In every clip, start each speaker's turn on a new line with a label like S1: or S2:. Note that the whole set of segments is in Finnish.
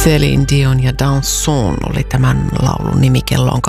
S1: Celine Dion ja Danson oli tämän laulun nimi. Kello on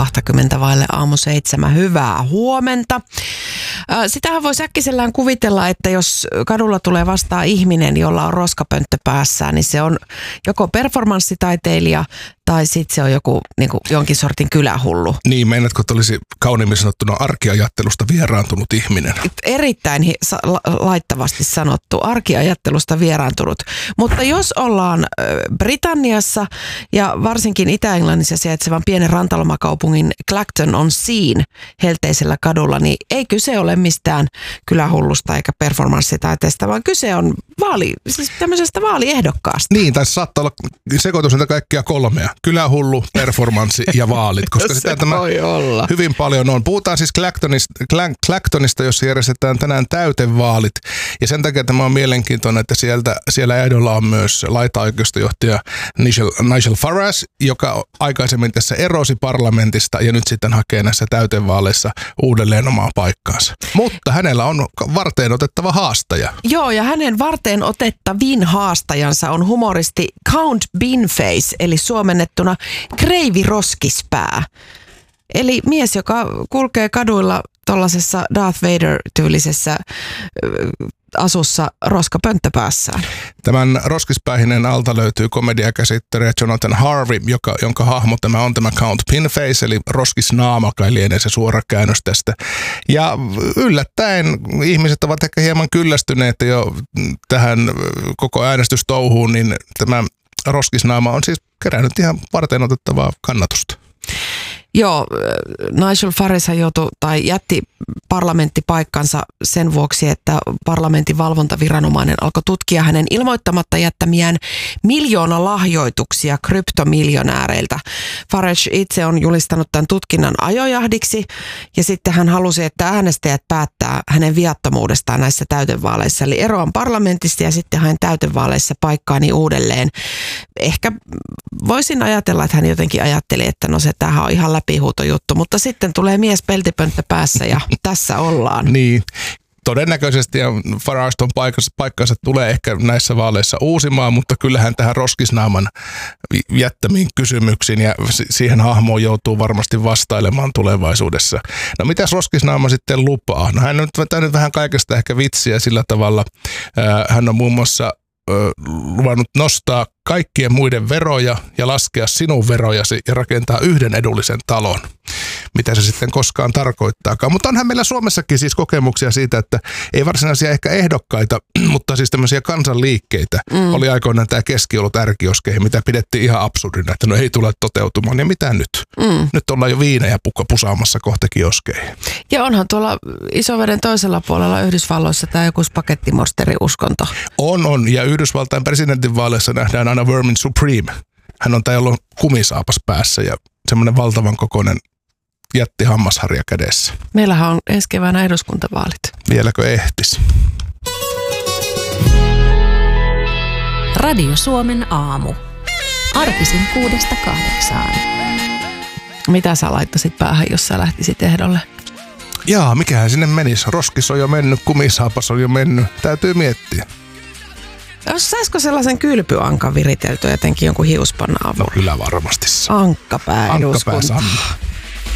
S1: 6:20 Hyvää huomenta. Sitähän voi äkisellään kuvitella, että jos kadulla tulee vastaan ihminen, jolla on roskapönttö päässään, niin se on joko performanssitaiteilija tai sitten se on joku jonkin sortin kylähullu.
S2: Niin, meinaatko, että olisi kauniimmin sanottuna arkiajattelusta vieraantunut ihminen?
S1: Erittäin laittavasti sanottu, arkiajattelusta vieraantunut. Mutta jos ollaan Britanniassa ja varsinkin Itä-Englannissa sijaitsevan pienen rantalomakaupungin Clacton-on-Sean helteisellä kadulla, niin ei kyse ole mistään kylähullusta eikä performanssitaiteesta, vaan kyse on siis tämmöisestä vaaliehdokkaasta.
S2: Niin, tai saattaa olla sekoitus näitä kaikkia kolmea. Kylähullu, performanssi ja vaalit, koska sitä tämä hyvin paljon on. Puhutaan siis Clactonista, jossa järjestetään tänään täytevaalit. Ja sen takia tämä on mielenkiintoinen, että siellä ehdolla on myös laitaoikeistojohtaja Nigel Farage, joka aikaisemmin tässä erosi parlamentista ja nyt sitten hakee näissä täytevaaleissa uudelleen omaa paikkaansa. Mutta hänellä on varteen otettava haastaja.
S1: Joo, ja hänen varteen otettavin haastajansa on humoristi Count Beanface, eli suomennettuna Kreivi Roskispää. Eli mies, joka kulkee kaduilla tuollaisessa Darth Vader-tyylisessä asussa roskapönttö päässään.
S2: Tämän roskispäihinen alta löytyy komediakäsittelijä Jonathan Harvey, jonka hahmo tämä on tämä Count Beanface, eli roskisnaama, kai lienee se suora käännös tästä. Ja yllättäen ihmiset ovat ehkä hieman kyllästyneet jo tähän koko äänestystouhuun, niin tämä roskisnaama on siis kerännyt ihan varteenotettavaa kannatusta.
S1: Joo, Nigel Farage jätti parlamenttipaikkansa sen vuoksi, että parlamentin valvontaviranomainen alkoi tutkia hänen ilmoittamatta jättämiään miljoonalahjoituksia kryptomiljonääreiltä. Farage itse on julistanut tämän tutkinnan ajojahdiksi ja sitten hän halusi, että äänestäjät päättää hänen viattomuudestaan näissä täytevaaleissa. Eli eroan parlamentista ja sitten hain täytevaaleissa paikkaani uudelleen. Ehkä voisin ajatella, että hän jotenkin ajatteli, että no tämähän on ihan läpihuutojuttu, mutta sitten tulee mies peltipönttä päässä ja tässä ollaan.
S2: Niin, todennäköisesti Farage ton paikkansa tulee ehkä näissä vaaleissa uusimaan, mutta kyllähän tähän roskisnaaman jättämiin kysymyksiin ja siihen hahmoon joutuu varmasti vastailemaan tulevaisuudessa. No mitäs roskisnaama sitten lupaa? No hän on vetänyt vähän kaikesta ehkä vitsiä sillä tavalla. Hän on muun muassa luvannut nostaa kaikkien muiden veroja ja laskea sinun verojasi ja rakentaa yhden edullisen talon. Mitä se sitten koskaan tarkoittaakaan. Mutta onhan meillä Suomessakin siis kokemuksia siitä, että ei varsinaisia ehkä ehdokkaita, mutta siis tämmöisiä kansanliikkeitä. Oli aikoinaan tämä Keskiolut ärkioskeihin, mitä pidettiin ihan absurdina, että no ei tule toteutumaan. Ja mitä nyt? Nyt ollaan jo viinejä pusaamassa kohta kioskeihin.
S1: Ja onhan tuolla Isoveden toisella puolella Yhdysvalloissa tämä joku spagettimosteri-uskonto. On.
S2: Ja Yhdysvaltain presidentinvaaleissa nähdään aina Vermin Supreme. Hän on jolla on kumisaapas päässä ja semmoinen valtavan kokoinen jätti hammasharja kädessä.
S1: Meillähän on ensi keväänä eduskuntavaalit.
S2: Vieläkö ehtis?
S3: Radio Suomen aamu. Arkisin 6-8.
S1: Mitä sä laittasit päähän, jos sä lähtisit ehdolle?
S2: Jaa, mikähän sinne menisi? Roskis on jo mennyt, kumisaapas on jo mennyt. Täytyy miettiä.
S1: Saisiko sellaisen kylpyankan viriteltyä jotenkin jonkun hiuspannan avulla?
S2: No kyllä varmasti saa.
S1: Ankkapää eduskunta.
S2: Ankkapää Sanna.